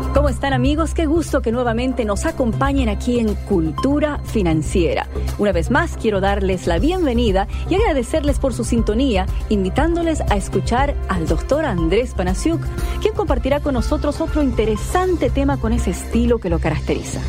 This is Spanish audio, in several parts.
¿Cómo están, amigos? Qué gusto que nuevamente nos acompañen aquí en Cultura Financiera. Una vez más, quiero darles la bienvenida y agradecerles por su sintonía, invitándoles a escuchar al doctor Andrés Panasiuk, quien compartirá con nosotros otro interesante tema con ese estilo que lo caracteriza.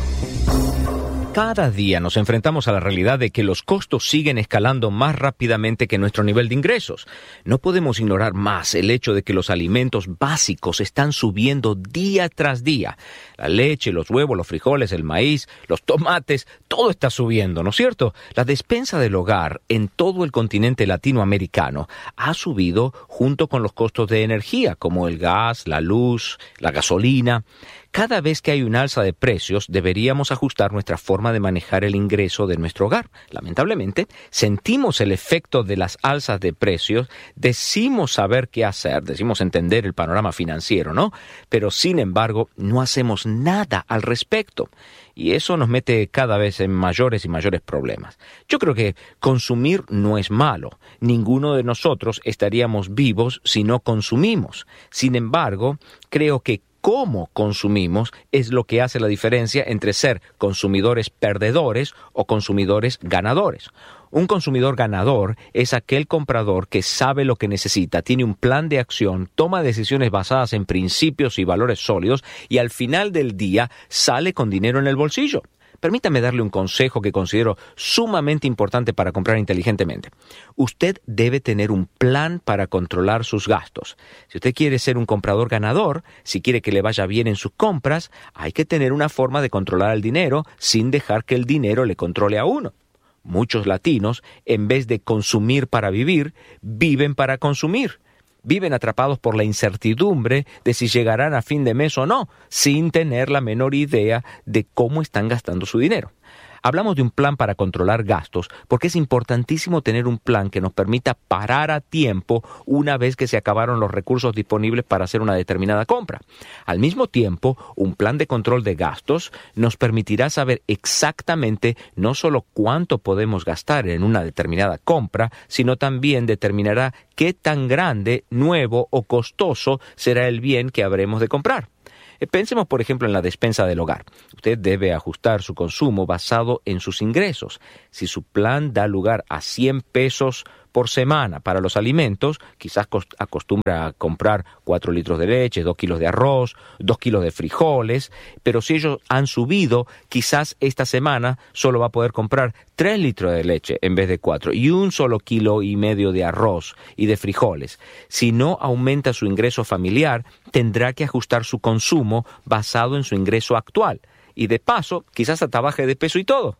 Cada día nos enfrentamos a la realidad de que los costos siguen escalando más rápidamente que nuestro nivel de ingresos. No podemos ignorar más el hecho de que los alimentos básicos están subiendo día tras día. La leche, los huevos, los frijoles, el maíz, los tomates, todo está subiendo, ¿no es cierto? La despensa del hogar en todo el continente latinoamericano ha subido junto con los costos de energía, como el gas, la luz, la gasolina. Cada vez que hay un alza de precios, deberíamos ajustar nuestra forma de manejar el ingreso de nuestro hogar. Lamentablemente, sentimos el efecto de las alzas de precios, decimos saber qué hacer, decimos entender el panorama financiero, ¿no? Pero, sin embargo, no hacemos nada al respecto. Y eso nos mete cada vez en mayores y mayores problemas. Yo creo que consumir no es malo. Ninguno de nosotros estaríamos vivos si no consumimos. Sin embargo, creo que cómo consumimos es lo que hace la diferencia entre ser consumidores perdedores o consumidores ganadores. Un consumidor ganador es aquel comprador que sabe lo que necesita, tiene un plan de acción, toma decisiones basadas en principios y valores sólidos y al final del día sale con dinero en el bolsillo. Permítame darle un consejo que considero sumamente importante para comprar inteligentemente. Usted debe tener un plan para controlar sus gastos. Si usted quiere ser un comprador ganador, si quiere que le vaya bien en sus compras, hay que tener una forma de controlar el dinero sin dejar que el dinero le controle a uno. Muchos latinos, en vez de consumir para vivir, viven para consumir. Viven atrapados por la incertidumbre de si llegarán a fin de mes o no, sin tener la menor idea de cómo están gastando su dinero. Hablamos de un plan para controlar gastos porque es importantísimo tener un plan que nos permita parar a tiempo una vez que se acabaron los recursos disponibles para hacer una determinada compra. Al mismo tiempo, un plan de control de gastos nos permitirá saber exactamente no solo cuánto podemos gastar en una determinada compra, sino también determinará qué tan grande, nuevo o costoso será el bien que habremos de comprar. Pensemos, por ejemplo, en la despensa del hogar. Usted debe ajustar su consumo basado en sus ingresos. Si su plan da lugar a 100 pesos por semana para los alimentos, quizás acostumbra a comprar 4 litros de leche, 2 kilos de arroz, 2 kilos de frijoles, pero si ellos han subido, quizás esta semana solo va a poder comprar 3 litros de leche en vez de 4 y 1,5 kilos de arroz y de frijoles. Si no aumenta su ingreso familiar, tendrá que ajustar su consumo basado en su ingreso actual. Y de paso, quizás hasta baje de peso y todo.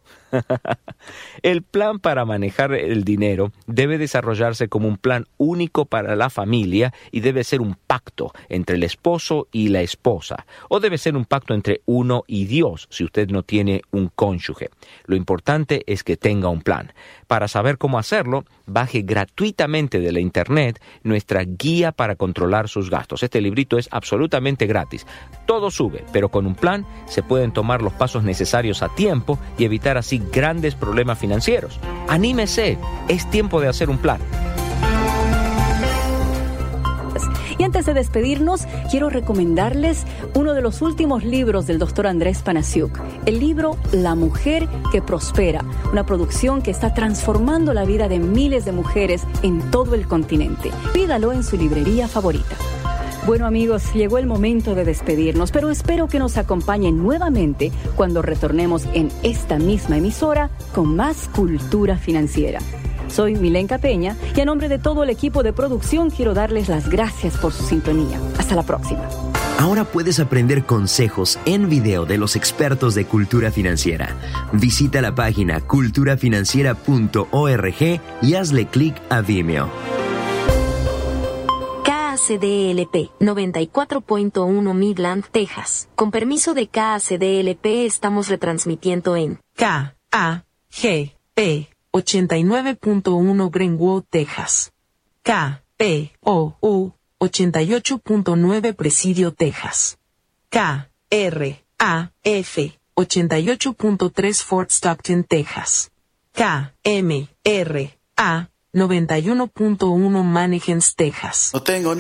El plan para manejar el dinero debe desarrollarse como un plan único para la familia y debe ser un pacto entre el esposo y la esposa. O debe ser un pacto entre uno y Dios si usted no tiene un cónyuge. Lo importante es que tenga un plan. Para saber cómo hacerlo, baje gratuitamente de la internet nuestra guía para controlar sus gastos. Este librito es absolutamente gratis. Todo sube, pero con un plan se pueden tomar los pasos necesarios a tiempo y evitar así grandes problemas financieros. ¡Anímese! Es tiempo de hacer un plan. Y antes de despedirnos, quiero recomendarles uno de los últimos libros del doctor Andrés Panasiuk, el libro La Mujer que Prospera, una producción que está transformando la vida de miles de mujeres en todo el continente. Pídalo en su librería favorita. Bueno, amigos, llegó el momento de despedirnos, pero espero que nos acompañen nuevamente cuando retornemos en esta misma emisora con más Cultura Financiera. Soy Milenka Peña y a nombre de todo el equipo de producción quiero darles las gracias por su sintonía. Hasta la próxima. Ahora puedes aprender consejos en video de los expertos de Cultura Financiera. Visita la página culturafinanciera.org y hazle clic a Vimeo. KACDLP 94.1 Midland, Texas. Con permiso de KACDLP estamos retransmitiendo en KAGP 89.1 Greenwood, Texas. KPOU 88.9 Presidio, Texas. KRAF 88.3 Fort Stockton, Texas. KMRA 91.1 Mannequins, Texas. No tengo